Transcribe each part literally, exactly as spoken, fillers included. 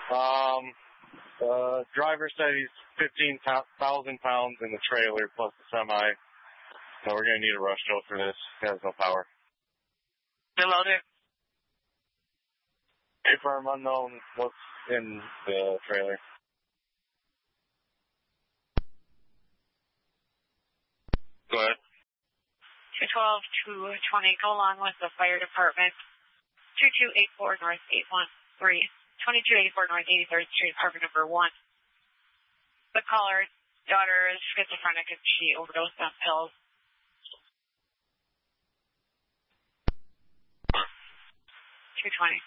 Um, the driver said he's fifteen thousand pounds in the trailer plus the semi. So we're going to need a rush tow for this. He has no power. Hello there. Hey, firm unknown, what's in the trailer? Go ahead. two twelve, two twenty, go along with the fire department. two two eight four North eight one three, twenty-two eighty-four North eighty-third Street, apartment number one. The caller's daughter is schizophrenic and she overdosed on pills. two twenty.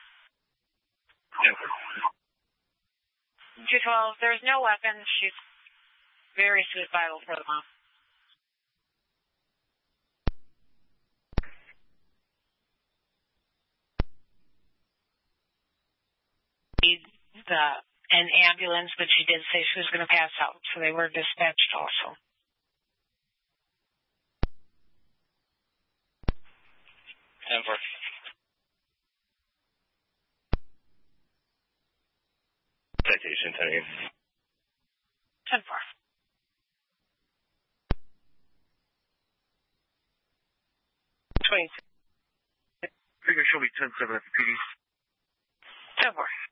two twelve, there's no weapons. She's very suicidal for the mom. The, an ambulance, but she did say she was going to pass out, so they were dispatched also. Denver. Citation taken. ten four. twenty. I think she'll be ten seven at the P D. ten four.